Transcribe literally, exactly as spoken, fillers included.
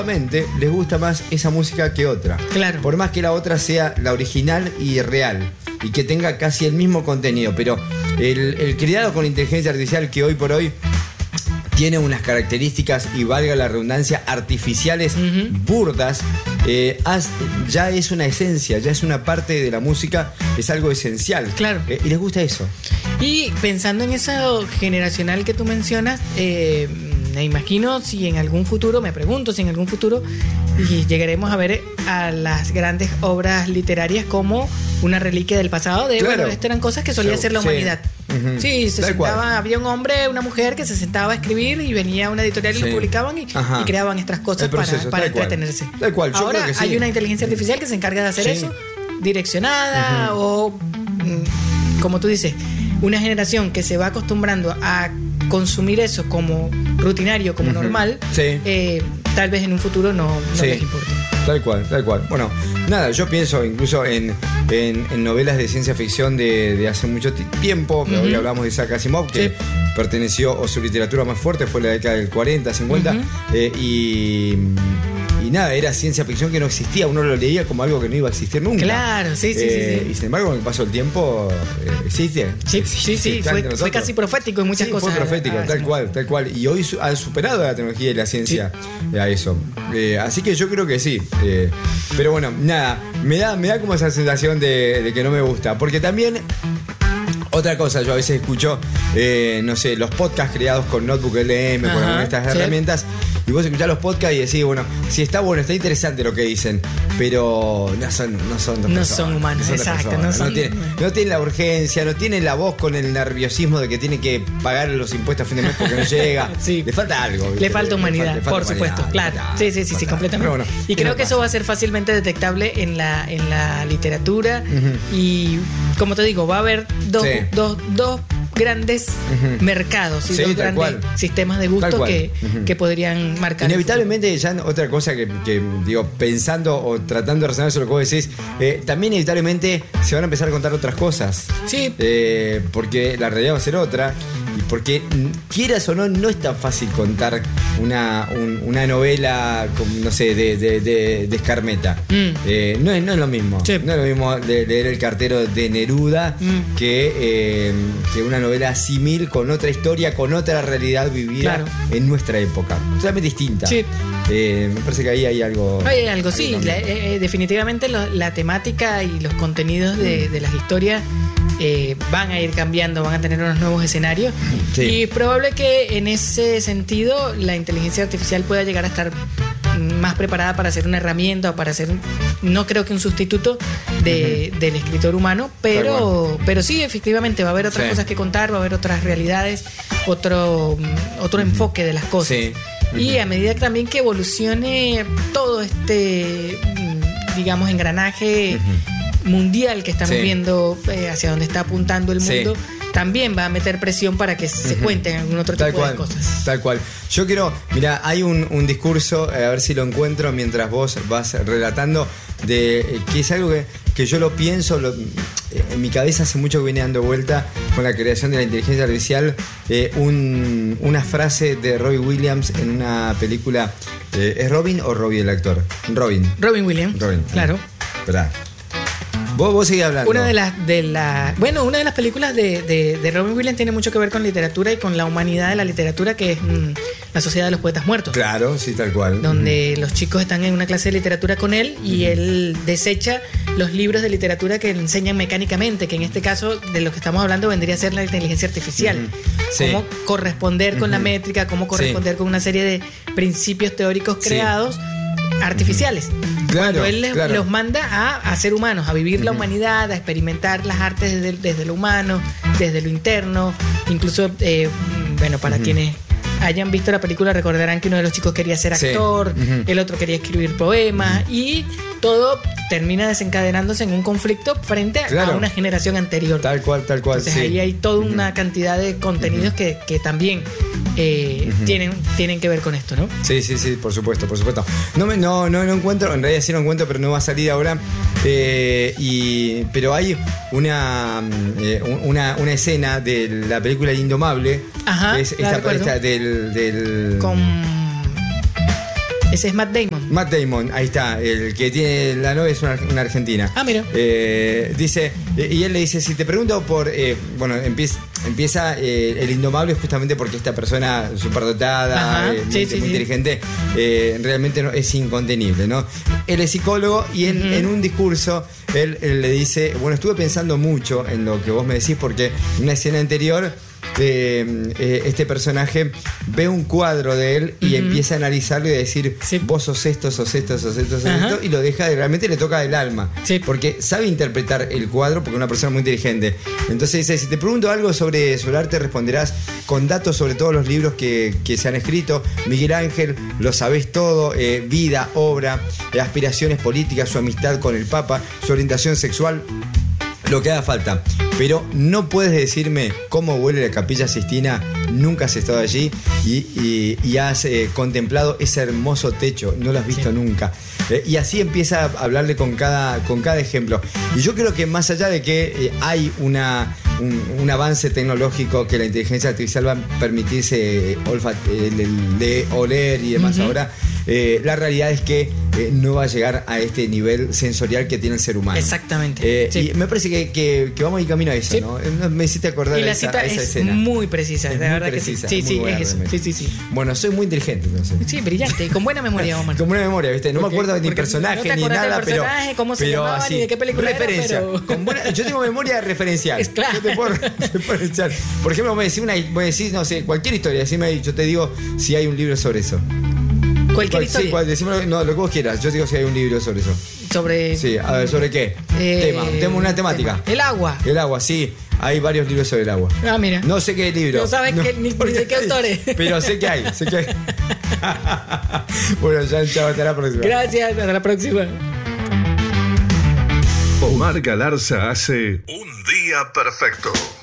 subjetivamente les gusta más esa música que otra. Claro. Por más que la otra sea la original y real y que tenga casi el mismo contenido, pero el, el creado con inteligencia artificial que hoy por hoy tiene unas características, y valga la redundancia, artificiales, uh-huh. burdas, eh, has, ya es una esencia, ya es una parte de la música, es algo esencial. Claro. Eh, y les gusta eso. Y pensando en eso generacional que tú mencionas, eh, me imagino si en algún futuro, me pregunto si en algún futuro y llegaremos a ver a las grandes obras literarias como una reliquia del pasado de, claro. bueno, estas eran cosas que solía hacer la humanidad. Sí. Uh-huh. Sí, se Tal sentaba, cual. Había un hombre, una mujer que se sentaba a escribir y venía una editorial y sí. lo publicaban y, y creaban estas cosas proceso, para, para entretenerse. Cual. Tal cual. Yo Ahora creo que sí. hay una inteligencia artificial que se encarga de hacer sí. eso, direccionada, uh-huh. o, como tú dices, una generación que se va acostumbrando a consumir eso como rutinario, como uh-huh. normal, sí. eh, tal vez en un futuro no, no sí. les importe. Tal cual, tal cual. Bueno, nada, yo pienso incluso en, en, en novelas de ciencia ficción de, de hace mucho tiempo, uh-huh. hoy hablamos de Isaac Asimov, que sí. perteneció, o su literatura más fuerte fue la década del cuarenta, cincuenta, uh-huh. eh, y... Y nada, era ciencia ficción que no existía, uno lo leía como algo que no iba a existir nunca. Claro, sí, sí, eh, sí, sí. Y sin embargo, con el paso del tiempo, eh, existe. Sí, existe, sí, sí, fue, fue casi profético en muchas sí, cosas. Fue profético, ah, tal sí. cual, tal cual. Y hoy ha superado la tecnología y la ciencia sí. a eso. Eh, así que yo creo que sí. Eh, pero bueno, nada, me da, me da como esa sensación de, de que no me gusta. Porque también... Otra cosa, yo a veces escucho, eh, no sé, los podcasts creados con Notebook L M, Ajá, con estas sí. herramientas, y vos escuchás los podcasts y decís, bueno, sí está bueno, está interesante lo que dicen, pero no son, no son dos no personas. Son humanos, no son exacto. No, son... no, tienen, no tienen la urgencia, no tienen la voz con el nerviosismo de que tiene que pagar los impuestos a fin de mes porque no llega. sí. Le falta algo. ¿viste? Le falta humanidad, le falta, le falta por humanidad, supuesto, claro. Falta, sí, sí, sí, sí, completamente. Bueno, y creo que pasa? Eso va a ser fácilmente detectable en la, en la literatura uh-huh. y, como te digo, va a haber dos... Sí. Dos, dos grandes uh-huh. mercados y sí, dos grandes cual. sistemas de gusto que, uh-huh. que podrían marcar. Inevitablemente, ya otra cosa que, que digo, pensando o tratando de razonar sobre lo que vos decís, eh, también inevitablemente se van a empezar a contar otras cosas. Sí. Eh, porque la realidad va a ser otra. Y porque, quieras o no, no es tan fácil contar una, un, una novela, no sé, de, de, de, de Escarmeta. Mm. Eh, no, es, no es lo mismo. Sí. No es lo mismo de leer El cartero de Neruda mm. que, eh, que una novela símil con otra historia, con otra realidad vivida claro. en nuestra época. Totalmente distinta. Sí. Eh, me parece que ahí hay algo. Hay algo, hay sí. La, eh, definitivamente lo, la temática y los contenidos de, mm. de las historias eh, van a ir cambiando, van a tener unos nuevos escenarios. Sí. Y es probable que en ese sentido la inteligencia artificial pueda llegar a estar más preparada para ser una herramienta o para ser, no creo que un sustituto de, uh-huh. del escritor humano, pero, pero sí, efectivamente va a haber otras sí. cosas que contar, va a haber otras realidades, otro, otro uh-huh. enfoque de las cosas. Sí. Uh-huh. Y a medida que también que evolucione todo este, digamos, engranaje uh-huh. mundial que estamos sí. viendo eh, hacia dónde está apuntando el mundo, sí. también va a meter presión para que se uh-huh. cuenten algún otro tal tipo cual, de cosas. Tal cual. Yo quiero, mira, hay un, un discurso, eh, a ver si lo encuentro mientras vos vas relatando, de eh, que es algo que, que yo lo pienso, lo, eh, en mi cabeza hace mucho que viene dando vuelta con la creación de la inteligencia artificial, eh, un, una frase de Robin Williams en una película, eh, ¿es Robin o Robbie el actor? Robin. Robin Williams, Robin. Claro. Espera. Vos, vos seguís hablando. Una de las, de la, bueno, una de las películas de, de, de Robin Williams tiene mucho que ver con literatura y con la humanidad de la literatura, que es mmm, La Sociedad de los Poetas Muertos. Claro, sí, tal cual. Donde uh-huh. los chicos están en una clase de literatura con él y uh-huh. él desecha los libros de literatura que le enseñan mecánicamente, que en este caso de lo que estamos hablando vendría a ser la inteligencia artificial. Uh-huh. Sí. Cómo corresponder uh-huh. con la métrica, cómo corresponder sí. con una serie de principios teóricos creados sí. artificiales. Claro, Cuando él les, claro. los manda a, a ser humanos, a vivir uh-huh. la humanidad, a experimentar las artes desde, desde lo humano, desde lo interno. Incluso, eh, bueno, para uh-huh. quienes hayan visto la película recordarán que uno de los chicos quería ser actor, sí. uh-huh. el otro quería escribir poemas uh-huh. y todo termina desencadenándose en un conflicto frente a, claro. a una generación anterior. Tal cual, tal cual. Entonces sí. ahí hay toda uh-huh. una cantidad de contenidos uh-huh. que, que también eh, uh-huh. tienen, tienen que ver con esto, ¿no? Sí, sí, sí, por supuesto, por supuesto. No me, no, no, no encuentro, en realidad sí lo encuentro, pero no va a salir ahora. Eh, y, pero hay una, eh, una, una escena de la película El Indomable. Ajá, que es esta, esta del, del con Ese es Matt Damon. Matt Damon, ahí está. El que tiene la novia es una, una argentina. Ah, mira. Eh, dice, y él le dice, si te pregunto por... Eh, bueno, empieza, empieza eh, el indomable justamente porque esta persona superdotada, eh, sí, muy, sí, muy sí. inteligente, eh, realmente no, es incontenible, ¿no? Él es psicólogo y en, uh-huh. en un discurso él, él le dice, bueno, estuve pensando mucho en lo que vos me decís porque en una escena anterior... Eh, eh, este personaje ve un cuadro de él y uh-huh. empieza a analizarlo y a decir sí. vos sos esto, sos esto, sos esto, sos uh-huh. esto, y lo deja, realmente le toca del alma sí. porque sabe interpretar el cuadro porque es una persona muy inteligente. Entonces dice, si te pregunto algo sobre, sobre arte, responderás con datos sobre todos los libros que, que se han escrito. Miguel Ángel, lo sabés todo, eh, vida, obra, eh, aspiraciones políticas, su amistad con el Papa, su orientación sexual, lo que haga falta. Pero no puedes decirme cómo huele la Capilla Sixtina. Nunca has estado allí y, y, y has eh, contemplado ese hermoso techo. No lo has visto sí. nunca. Eh, y así empieza a hablarle con cada, con cada ejemplo. Y yo creo que más allá de que eh, hay una, un, un avance tecnológico que la inteligencia artificial va a permitirse olfat, eh, de oler y demás uh-huh. ahora, eh, la realidad es que eh, no va a llegar a este nivel sensorial que tiene el ser humano. Exactamente. Eh, sí. Y me parece que, que, que vamos a ir camino a eso, sí. ¿no? Me hiciste acordar y la esa, cita esa es escena. Muy precisa, es de muy verdad precisa, que sí. Sí, sí, es eso. Sí, sí, sí. Bueno, soy muy inteligente entonces. Sí, brillante, con buena memoria, Omar. Con buena memoria, ¿viste? No porque, me acuerdo ni personaje no ni nada, del personaje, pero. Cómo se pero llamaba, así, ni de qué película referencia. Era, pero... con buena, yo tengo memoria referencial. Es claro. Yo te puedo, te puedo echar. Por ejemplo, me decís, una, me decís, no sé, cualquier historia, decime, yo te digo si hay un libro sobre eso. Cualquier ¿Cuál, historia. Sí, cual, decime, no, lo que vos quieras. Yo te digo si hay un libro sobre eso. Sobre. Sí, a ver, ¿sobre qué? Eh, tema, tema, una temática. Tema. El agua. El agua, sí. Hay varios libros sobre el agua. Ah, mira. No sé qué libro. No sabes no, qué, ni, ni de qué autores. Pero sé que hay, sé que hay. Bueno, ya, chao, hasta la próxima. Gracias, hasta la próxima. Omar Galarza hace Un Día Perfecto.